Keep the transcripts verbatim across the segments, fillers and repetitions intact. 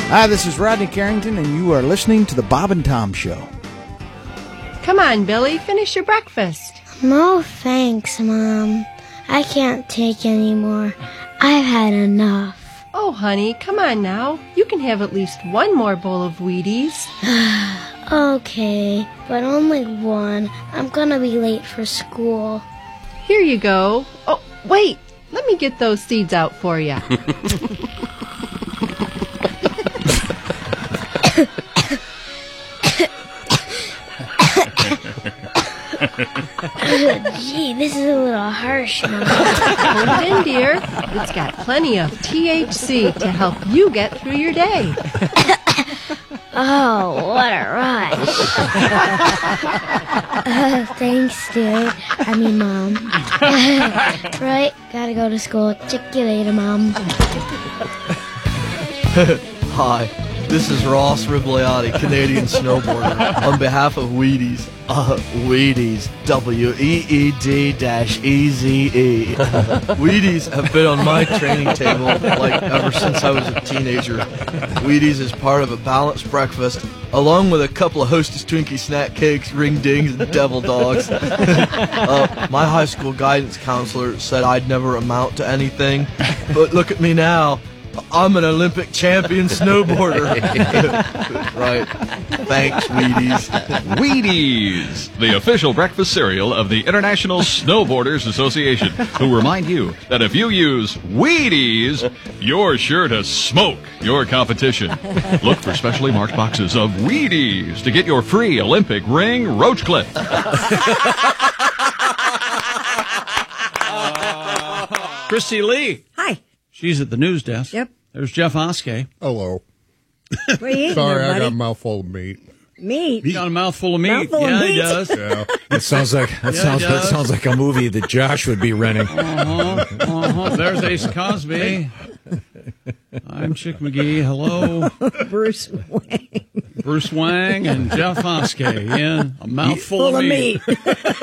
Hi, this is Rodney Carrington, and you are listening to The Bob and Tom Show. Come on, Billy, finish your breakfast. No, thanks, Mom. I can't take any more. I've had enough. Oh, honey, come on now. You can have at least one more bowl of Wheaties. Okay, but only one. I'm gonna be late for school. Here you go. Oh, wait. Let me get those seeds out for you. Gee, this is a little harsh, Mom. Hold it in, dear. It's got plenty of T H C to help you get through your day. Oh, what a rush. uh, thanks, dude. I mean, Mom. Right? Gotta go to school. Check you later, Mom. Hi, this is Ross Ribliotti, Canadian snowboarder, on behalf of Wheaties. Uh, Wheaties, W E E D E Z E. Wheaties have been on my training table like ever since I was a teenager. Wheaties is part of a balanced breakfast, along with a couple of Hostess Twinkie snack cakes, ring dings, and devil dogs. uh, my high school guidance counselor said I'd never amount to anything, but look at me now. I'm an Olympic champion snowboarder. Right. Thanks, Wheaties. Wheaties, the official breakfast cereal of the International Snowboarders Association, who remind you that if you use Wheaties, you're sure to smoke your competition. Look for specially marked boxes of Wheaties to get your free Olympic ring roach clip. Christy Lee. Hi. She's at the news desk. Yep. There's Jeff Oskey. Hello. What are you eating Sorry, there, I buddy? got a mouthful of meat. Meat. He's got a mouthful of meat. Mouthful yeah, of he meat. does. Yeah. That sounds like that Yeah, sounds it that does. sounds like a movie that Josh would be renting. Uh-huh, uh-huh. There's Ace Cosby. I'm Chick McGee. Hello. Bruce Wayne. Bruce Wang and Jeff Oskey. Yeah, a mouthful Full of of meat. meat.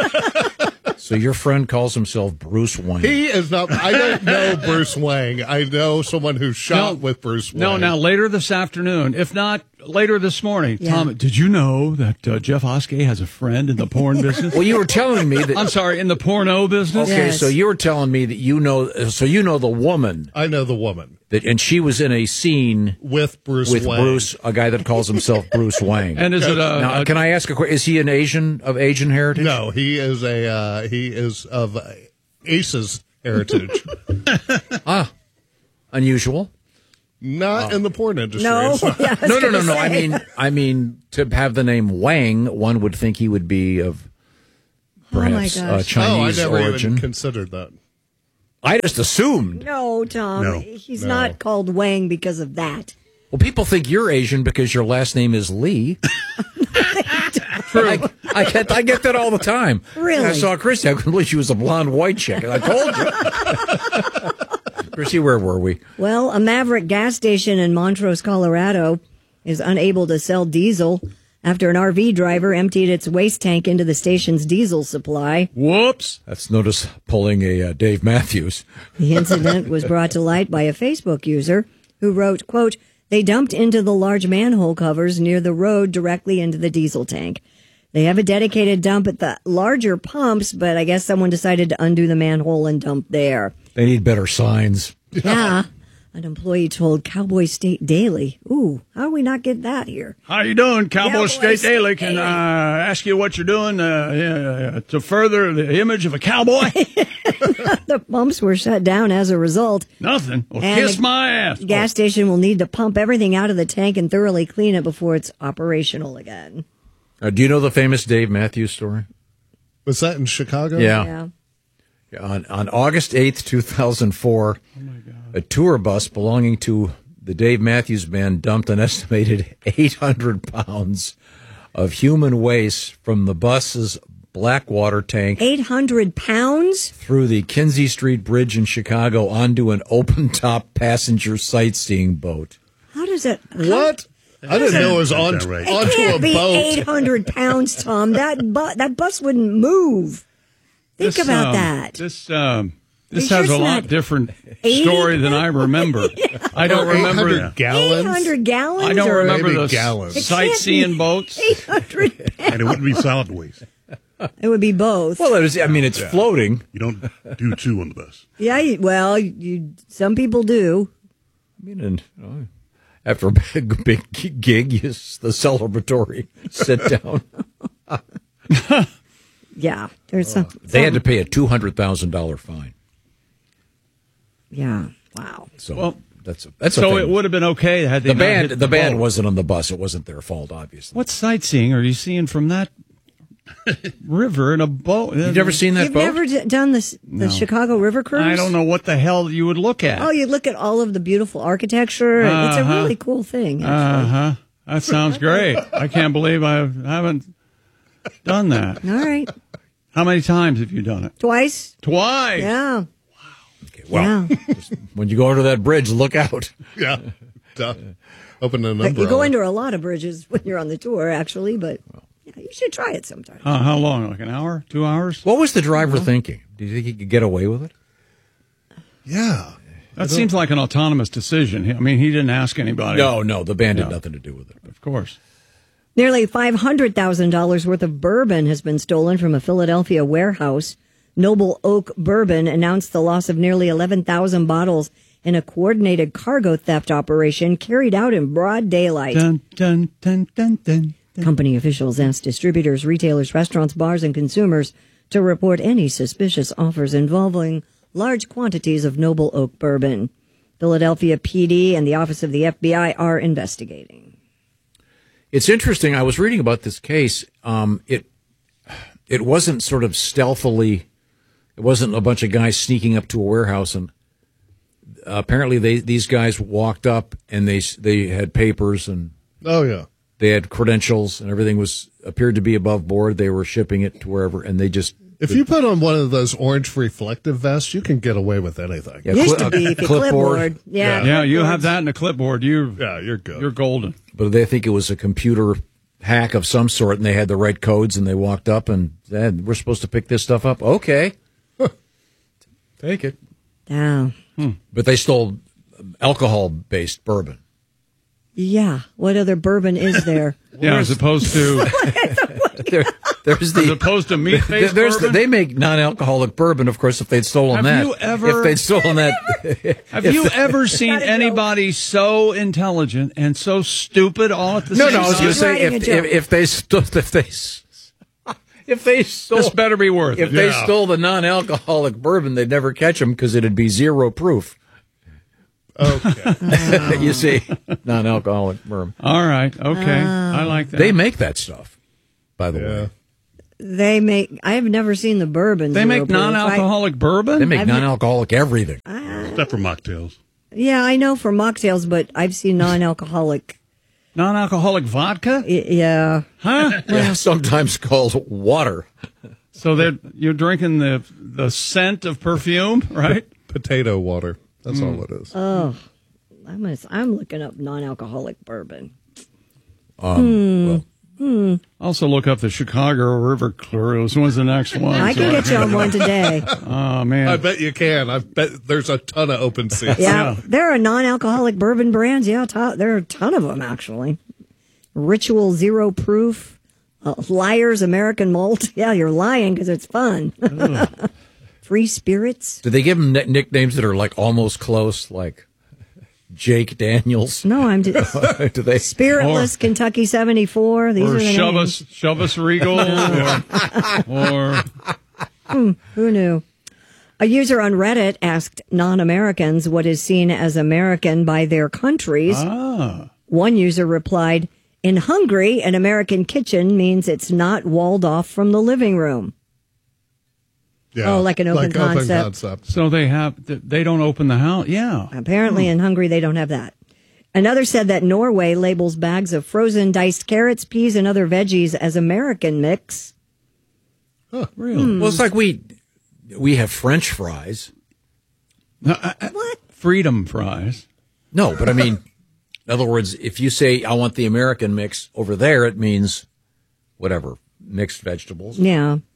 So your friend calls himself Bruce Wayne. He is not. I don't know Bruce Wang. I know someone who shot No. with Bruce Wang. No, now later this afternoon, if not later this morning. Yeah. Tom, did you know that uh, Jeff Oskey has a friend in the porn business? Well, you were telling me that. I'm sorry, in the porno business? Okay, Yes. so you were telling me that you know. So you know the woman I know the woman that, and she was in a scene with Bruce with Wang. Bruce, a guy that calls himself Bruce Wang. And is it a, Now, a can I ask a question? Is he an Asian of Asian heritage? No, he is a. Uh, he is of uh, Ace's heritage. Ah, unusual. Not in the porn industry. No. It's not- Yeah, I was No, no, no, gonna no. I say. mean, I mean, to have the name Wang, one would think he would be of perhaps Oh, my uh, gosh. Chinese oh, I never origin. even considered that. I just assumed. No, Tom. No, He's no. not called Wang because of that. Well, people think you're Asian because your last name is Lee. True. I, I get I get that all the time. Really? I saw Christy. I couldn't believe she was a blonde white chick. And I told you. Christy, where were we? Well, a Maverick gas station in Montrose, Colorado is unable to sell diesel after an R V driver emptied its waste tank into the station's diesel supply. Whoops. That's notice pulling a uh, Dave Matthews. The incident was brought to light by a Facebook user who wrote, quote, "They dumped into the large manhole covers near the road directly into the diesel tank. They have a dedicated dump at the larger pumps, but I guess someone decided to undo the manhole and dump there." They need better signs. Yeah. An employee told Cowboy State Daily. Ooh, how do we not get that here? How you doing, Cowboy Cowboy State State Daily? Can Daily. I uh, ask you what you're doing uh, yeah, to further the image of a cowboy? The pumps were shut down as a result. Nothing. Well, And kiss the my ass. The gas station will need to pump everything out of the tank and thoroughly clean it before it's operational again. Uh, do you know the famous Dave Matthews story? Was that in Chicago? Yeah. Yeah. On, on August eighth, two thousand four, a tour bus belonging to the Dave Matthews Band dumped an estimated eight hundred pounds of human waste from the bus's black water tank eight hundred pounds? through the Kinsey Street Bridge in Chicago onto an open-top passenger sightseeing boat. How does it... how- What? I didn't know it was on, It onto a can't be boat. eight hundred pounds, Tom. That, bu- that bus wouldn't move. Think This, about um, that. This um, This Are you has sure a it's lot not different eighty? story than I remember. I don't eight remember. hundred gallons. eight hundred gallons? I don't or remember Maybe the gallons. It sightseeing can't be boats. eight hundred And it wouldn't be solid waste. It would be both. Well, it is, I mean, it's floating. You don't do two on the bus. Yeah, you- well, you some people do. I mean, and you know, after a big, big gig, you s- the celebratory sit down. Yeah, there's some. They had to some- pay a two hundred thousand dollar fine. Yeah. Wow. So Well, that's a, that's a So thing. it would have been okay had they the not band. hit The band boat. wasn't on the bus. It wasn't their fault, obviously. What sightseeing are you seeing from that river in a boat? You've never seen that You've boat? never d- done this the No. Chicago River Cruise? I don't know what the hell you would look at. Oh, you look at all of the beautiful architecture. and It's a Uh-huh. really cool thing. Uh Actually. huh. That sounds great. I can't believe I haven't done that. All right, How many times have you done it? twice. Twice. Yeah. Okay, well, yeah. when you go under that bridge, look out. Yeah. Duh. Open an But umbrella. you go under a lot of bridges when you're on the tour, actually. But yeah, you should try it sometime. Uh, how long? Like an hour? Two hours? What was the driver thinking? Do you think he could get away with it? Yeah. That seems like an autonomous decision. I mean, he didn't ask anybody. No, no. The band had No. nothing to do with it. Of course. Nearly five hundred thousand dollars worth of bourbon has been stolen from a Philadelphia warehouse. Noble Oak Bourbon announced the loss of nearly eleven thousand bottles in a coordinated cargo theft operation carried out in broad daylight. Dun, dun, dun, dun, dun. Company officials asked distributors, retailers, restaurants, bars, and consumers to report any suspicious offers involving large quantities of Noble Oak Bourbon. Philadelphia P D and the Office of the F B I are investigating. It's interesting. I was reading about this case. Um, it it wasn't sort of stealthily. It wasn't a bunch of guys sneaking up to a warehouse, and uh, apparently they these guys walked up and they they had papers and Oh, yeah. they had credentials and everything was appeared to be above board. They were shipping it to wherever, and they just If you put on one of those orange reflective vests, you can get away with anything. Yeah, Used cli- to be a if you clipboard. clipboard. Yeah, Yeah, you have clipboards. that in a clipboard. You, Yeah, you're good. You're golden. But they think it was a computer hack of some sort, and they had the right codes, and they walked up and said, "We're supposed to pick this stuff up." Okay, take it. Yeah. But they stole alcohol-based bourbon. Yeah. What other bourbon is there? Yeah, as opposed to There, there's as the opposed to meat based there's the, bourbon. they make non-alcoholic bourbon. Of course, if they'd stolen Have that, you ever- if they'd stolen that, Have you ever seen anybody so intelligent and so stupid all at the no, same no, I was time? going to say writing if, a if joke. if they stole if they s- if they stole This better be worth if it. they Yeah. stole the non-alcoholic bourbon, they'd never catch them because it'd be zero proof. Okay. You see, non-alcoholic bourbon. All right. Okay. I like that. They make that stuff, by the Yeah. way. They make. I have never seen the bourbon. They zero make proof. non-alcoholic bourbon. They make I've ne- non-alcoholic everything. Except for mocktails. I, yeah, I know for mocktails, but I've seen non-alcoholic. Non-alcoholic vodka. y- Yeah. Huh? Yeah, sometimes called water. So they're you're drinking the the scent of perfume, right? Potato water. That's all it is. Oh, I'm gonna, I'm looking up non-alcoholic bourbon. Um, well, Also look up the Chicago River Cruise. When's the next one? I can get you on one today. Oh man. I bet you can. I bet there's a ton of open seats. Yeah, Yeah. there are non-alcoholic bourbon brands. Yeah, to- there are a ton of them actually. Ritual Zero Proof, uh, Liars American Malt. Yeah, you're lying because it's fun. Free Spirits. do they give them nicknames that are like almost close, like Jake Daniels? No, I'm just do they? Spiritless Kentucky seventy-four. These or are the shove names. us, shove us Regal, or, or Who knew? A user on Reddit asked non-Americans what is seen as American by their countries. ah, One user replied, "In Hungary, an American kitchen means it's not walled off from the living room." Yeah. Oh, like an open concept. concept. so they have they don't open the house. Yeah, Apparently in Hungary, they don't have that. Another said that Norway labels bags of frozen diced carrots, peas, and other veggies as American mix. really. Well, it's like we we have French fries. What? Freedom fries. No, but I mean, in other words, if you say I want the American mix over there, it means whatever mixed vegetables. Yeah.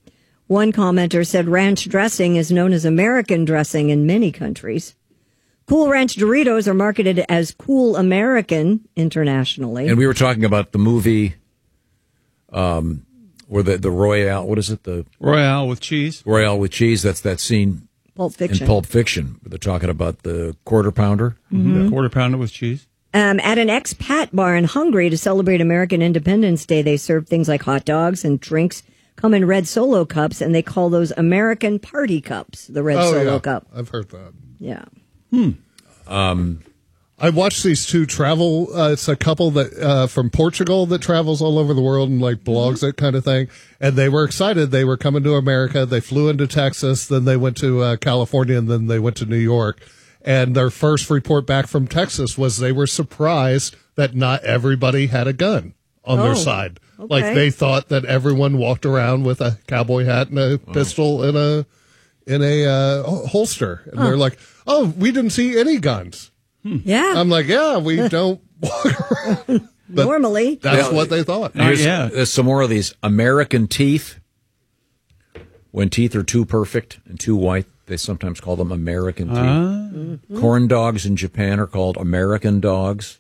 One commenter said ranch dressing is known as American dressing in many countries. Cool Ranch Doritos are marketed as Cool American internationally. And we were talking about the movie, um, where the, the Royale, what is it? The Royale with cheese. Royale with cheese. That's that scene Pulp Fiction. in Pulp Fiction. Where they're talking about the quarter pounder. Mm-hmm. The quarter pounder with cheese. Um, at an expat bar in Hungary to celebrate American Independence Day, they serve things like hot dogs and drinks come in red Solo cups, and they call those American Party Cups, the red Oh, Solo yeah. cup. I've heard that. Yeah. Hmm. Um, I watched these two travel. Uh, it's a couple that uh, from Portugal that travels all over the world and like blogs Mm-hmm. that kind of thing. And they were excited. They were coming to America. They flew into Texas, then they went to uh, California, and then they went to New York. And their first report back from Texas was they were surprised that not everybody had a gun on Oh, their side. okay. Like they thought that everyone walked around with a cowboy hat and a pistol in a in a uh, holster, and Huh. they're like, "Oh, we didn't see any guns." Yeah. I'm like, "Yeah, we don't walk around." But Normally. that's Yeah. what they thought. Here's, there's some more of these American teeth. When teeth are too perfect and too white, they sometimes call them American teeth. Ah. Corn dogs in Japan are called American dogs.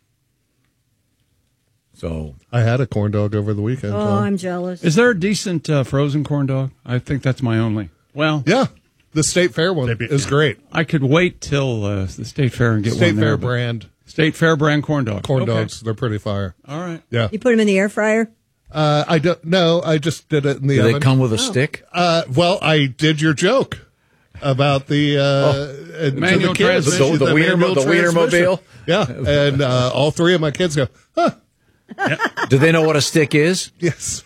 So I had a corn dog over the weekend. Oh, Tom. I'm jealous. Is there a decent uh, frozen corn dog? I think that's my only. Well, yeah, the State Fair one is great. I could wait till uh, the State Fair and get State one there. Fair but- brand. State Fair brand corn dog. Corn Okay. dogs, they're pretty fire. All right. Yeah. You put them in the air fryer? Uh, I don't. No, I just did it in the do oven. they come with a stick? Uh, well, I did your joke about the uh, uh, to Manual the kids, transmission. The- the Wiener- manual the transmission. Wienermobile? Yeah, and uh, all three of my kids go, huh? Do they know what a stick is? Yes.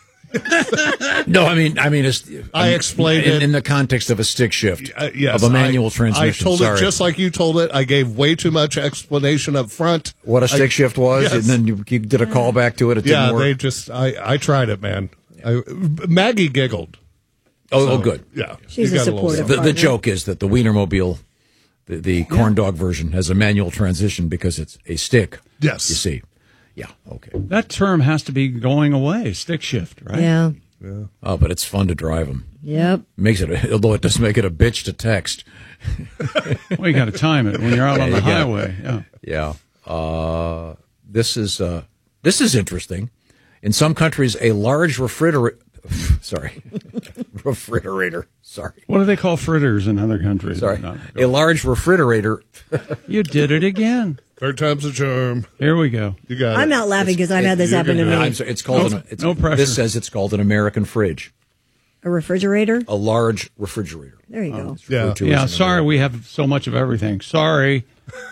No, I mean, I mean, it's, I mean, explained in, it. in the context of a stick shift Uh, yes, of a manual I, transmission. I told Sorry. it just like you told it. I gave way too much explanation up front. what a stick I- shift was, Yes. and then you, you did a callback to it. It yeah, didn't work. they just. I I tried it, man. I, Maggie giggled. oh, So, oh, good. Yeah, She's you a got little supportive The, something. the joke is that the Wienermobile, the, the corn dog version, has a manual transition because it's a stick. Yes. You see. Yeah, okay. That term has to be going away. Stick shift, right? Yeah. Oh, but it's fun to drive them. Yep. Makes it, although it does make it a bitch to text. Well, you got to time it when you're out Yeah, on the you gotta- highway. Yeah. Yeah. Uh, this is uh, this is interesting. In some countries, a large refrigerator. Sorry, refrigerator. Sorry, What do they call fritters in other countries? sorry. No, A large refrigerator. You did it again. Third time's a charm. Here we go. You got I'm it. not laughing because I've had this you're happen to gonna- me. I'm sorry, it's called. No- an, it's, no pressure. This says it's called an American fridge. A refrigerator? A large refrigerator. There you go. It's referred Yeah. to Yeah, as an sorry American- we have so much of everything. Sorry.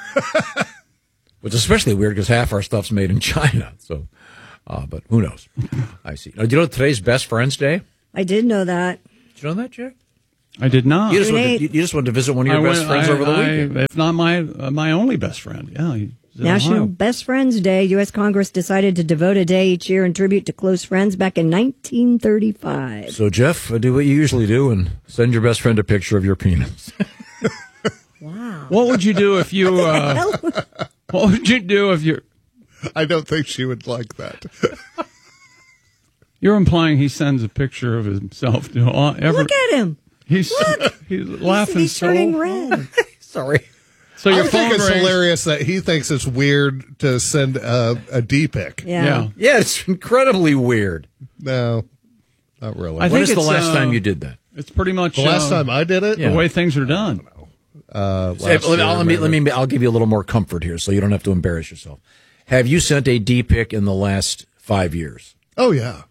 Which is especially weird because half our stuff's made in China. So, uh, but who knows? I see. Now, do you know today's Best Friends Day? I did know that. Did you know that, Jack? I did not. You just, went Renee- to, you just went to visit one of your I best went- friends I- over the I- weekend. If not my uh, my only best friend. Yeah. he's in National Ohio. Best Friends Day. U S. Congress decided to devote a day each year in tribute to close friends back in nineteen thirty-five. So, Jeff, uh, do what you usually do and send your best friend a picture of your penis. Wow. What would you do if you? Uh, what would you do if you're? I don't think she would like that. You're implying he sends a picture of himself to all, every, Look at him. He's he's laughing He's so. turning red. Sorry. So your I think phone it's rings. hilarious that he thinks it's weird to send a, a D pic. Yeah. Yeah. Yeah, it's incredibly weird. No, not really. I When think is the it's, last uh, time you did that? It's pretty much the last uh, time I did it, the way things are done. uh, Say, last let, me, year, let, me, let maybe. me. I'll give you a little more comfort here, so you don't have to embarrass yourself. Have you sent a D pic in the last five years? Oh yeah,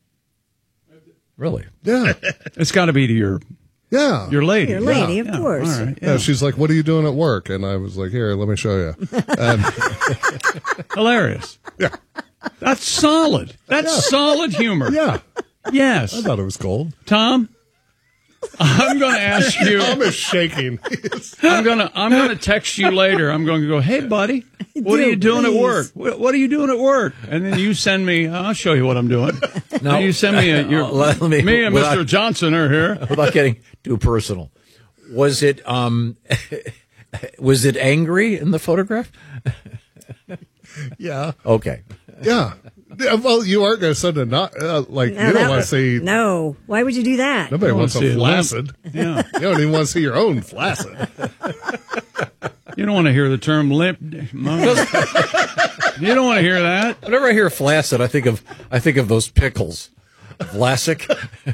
Really? yeah, It's got to be to your yeah. your lady. Your lady, Yeah. of Yeah. course. All right. Yeah, she's like, "What are you doing at work?" And I was like, "Here, let me show you." And Hilarious. yeah, That's solid. That's solid humor. yeah, Yes. I thought it was cold. Tom, I'm going to ask you. Tom is shaking. I'm gonna I'm gonna text you later. I'm going to go, hey buddy, what are Do, you doing at please. work? What, what are you doing at work? And then you send me. I'll show you what I'm doing. No. Now you send me. A, your, Let me- me and without- Mister Johnson are here. Without getting too personal, was it um, was it angry in the photograph? Yeah, Okay. yeah. Yeah, well, you aren't going to send a not uh, like Now you don't that want to was- see. No. Why would you do that? Nobody I wants wanna a see a limp. flaccid. Yeah. You don't even want to see your own flaccid. You don't want to hear the term limp. Mo. You don't want to hear that. Whenever I hear flaccid, I think of I think of those pickles. Vlasic.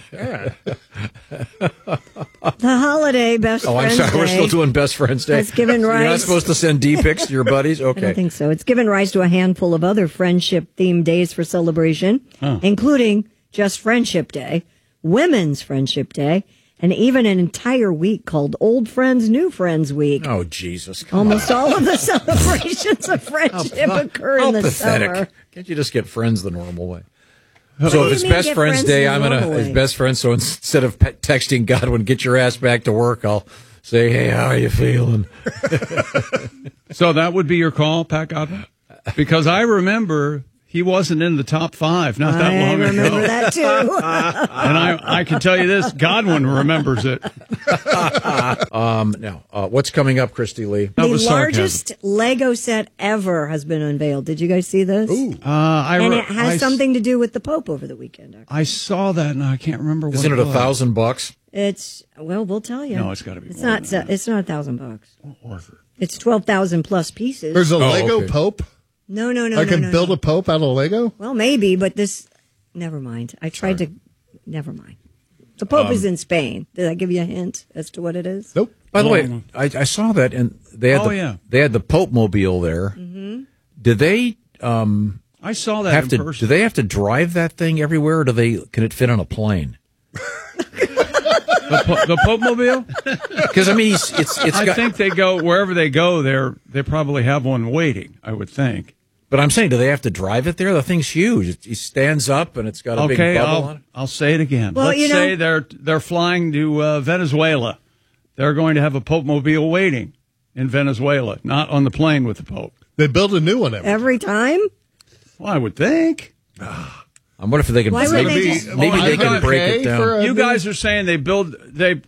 The holiday best Oh, I'm friends sorry. We're Day still doing Best Friends Day. has given You're not rise- supposed to send D pics to your buddies? I don't Okay. think so. It's given rise to a handful of other friendship-themed days for celebration, Oh. including just Friendship Day, Women's Friendship Day, and even an entire week called Old Friends, New Friends Week. Oh, Jesus. Come Almost on. all of the celebrations of friendship occur How in the pathetic. summer. Can't you just get friends the normal way? What So do if you it's mean Best get Friends friends Day, the I'm gonna normal it's way? best friends. So instead of pe- texting Godwin, get your ass back to work, I'll say, hey, how are you feeling? So that would be your call, Pat Godwin? Because I remember he wasn't in the top five not that I long remember ago. that too. And I, I can tell you this, Godwin remembers it. Um, now, uh, what's coming up, Christy Lee? That the was sarcasm. largest Lego set ever has been unveiled. Did you guys see this? Uh, I, And re- it has I, something to do with the Pope over the weekend. actually. I saw that and I can't remember what Isn't it it a was. thousand bucks? It's well, we'll tell you. No, it's gotta be It's more not. than that. It's not a thousand bucks. What was it? It's twelve thousand plus pieces. There's a Oh, Lego okay. Pope. no, no, no. I no, can no, build no. a Pope out of Lego. Well, maybe, but this. Never mind. I tried to. Never mind. The Pope is in Spain. Did I give you a hint as to what it is? Nope. By the Oh, way, no. I, I saw that, and they had Oh, the yeah. they had the Pope mobile there. Mm-hmm. Did they um, I saw that have in to? person. Do they have to drive that thing everywhere? Or do they? Can it fit on a plane? The, po- the Pope Mobile? Because I mean, it's it's, it's I got. think they go, wherever they go, they're, they probably have one waiting, I would think. But I'm saying, do they have to drive it there? The thing's huge. It, it stands up, and it's got a Okay, big bubble I'll, on it. I'll say it again. Well, Let's you know- say they're they're flying to uh, Venezuela. They're going to have a Pope Mobile waiting in Venezuela, not on the plane with the Pope. They build a new one every. Every time? Well, I would think. I wonder if they can Why would maybe, they just- maybe Oh, they I can got break K it down. for a- You new- guys are saying they build they.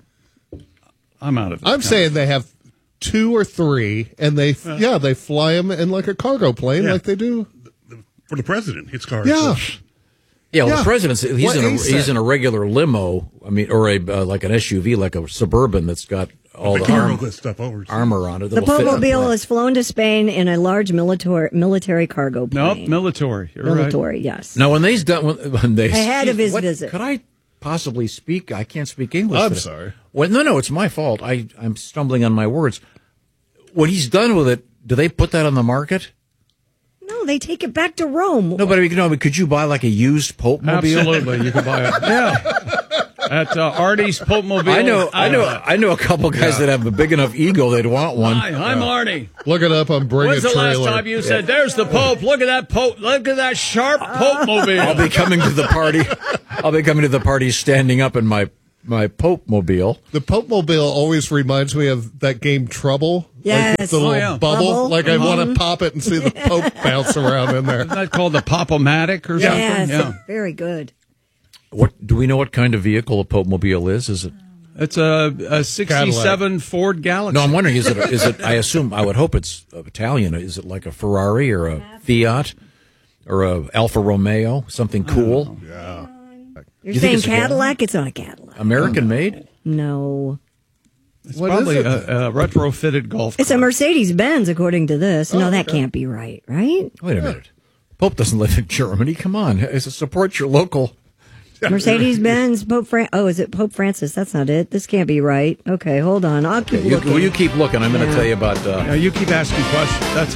I'm out of it. I'm saying they have two or three, and they yeah they fly them in like a cargo plane, Yeah. like they do. For the president, his car. Yeah. Yeah, well, Yeah. the president's he's What in a is he's that? in a regular limo. I mean, or a uh, like an S U V, like a Suburban that's got all The the cargo arm, gets stuff over. armor on it. The that'll fit on a Popemobile plane. has flown to Spain in a large military military cargo Nope, plane. military. You're right. military, yes. Now, when they's done, when, when they Ahead of his what- visit. could I possibly speak? I can't speak English. I'm today. sorry. Well, no, no, it's my fault. I I'm stumbling on my words. When he's done with it, do they put that on the market? No, they take it back to Rome. No, but I mean, no, but could you buy like a used Pope mobile? Absolutely, you can buy it. Yeah, at uh, Artie's Pope Mobile. I know, I know, I know a couple guys that have a big enough ego they'd want one. Hi, I'm Artie. Look it up on Bring When's a the last Trailer. time you said, "There's the Pope"? Look at that Pope. Look at that sharp Pope Mobile. I'll be coming to the party. I'll be coming to the party standing up in my my Pope mobile. The Pope Mobile always reminds me of that game Trouble. Yes. Like with the little Oh, yeah. bubble. Bubble. Like I want to pop it and see the Pope bounce around in there. Isn't that called the Pop-O-Matic or something? Yes, Yeah. very good. What do we know? What kind of vehicle a Pope mobile is? Is it? It's a, a sixty-seven Ford Galaxy. No, I'm wondering. Is it? Is it? I assume. I would hope it's Italian. Is it like a Ferrari or a Fiat or a Alfa Romeo? Something cool, Yeah. You're You think saying it's a Cadillac? It's not a Cadillac. American made. No. It's What probably is it? a, a retrofitted golf It's a cart. Mercedes Benz, according to this. No, Oh, that okay. can't be right, right? Wait a minute. Pope doesn't live in Germany. Come on, Is it support your local. Mercedes Benz, Pope Fran. Oh, is it Pope Francis? That's not it. This can't be right. Okay, hold on. I'll keep You, looking. will you keep looking? I'm going to Yeah. tell you about. Uh, Yeah, you keep asking questions. That's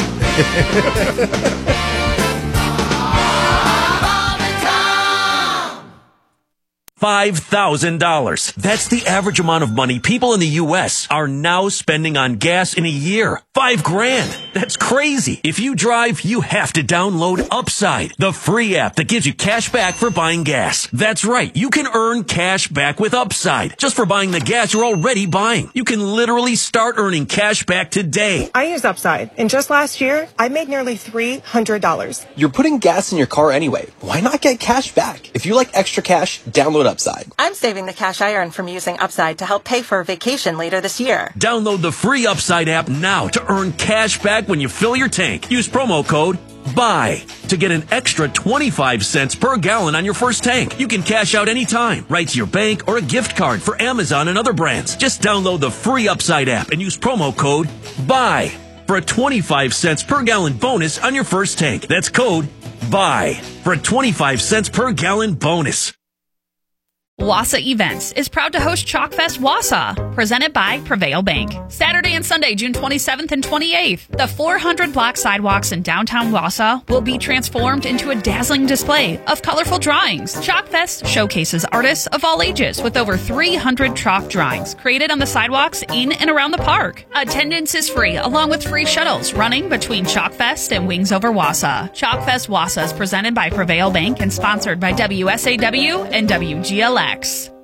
helping. five thousand dollars. That's the average amount of money people in the U S are now spending on gas in a year. Five grand. That's crazy. If you drive, you have to download Upside, the free app that gives you cash back for buying gas. That's right. You can earn cash back with Upside just for buying the gas you're already buying. You can literally start earning cash back today. I use Upside, and just last year, I made nearly three hundred dollars. You're putting gas in your car anyway. Why not get cash back? If you like extra cash, download Upside. I'm saving the cash I earn from using Upside to help pay for a vacation later this year. Download the free Upside app now to earn cash back when you fill your tank. Use promo code BUY. to get an extra twenty-five cents per gallon on your first tank. You can cash out anytime, right to your bank or a gift card for Amazon and other brands. Just download the free Upside app and use promo code BUY for a twenty-five cents per gallon bonus on your first tank. That's code BUY for a twenty-five cents per gallon bonus. Wausau Events is proud to host Chalkfest Wausau, presented by Prevail Bank. Saturday and Sunday, June twenty-seventh and twenty-eighth, the four hundred block sidewalks in downtown Wausau will be transformed into a dazzling display of colorful drawings. Chalkfest showcases artists of all ages with over three hundred chalk drawings created on the sidewalks in and around the park. Attendance is free, along with free shuttles running between Chalkfest and Wings Over Wausau. Chalkfest Wausau is presented by Prevail Bank and sponsored by W S A W and W G L X.